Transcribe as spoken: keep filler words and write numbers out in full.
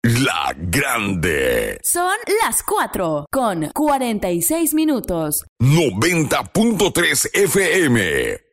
La Grande. Son las cuatro con cuarenta y seis minutos. noventa punto tres F M.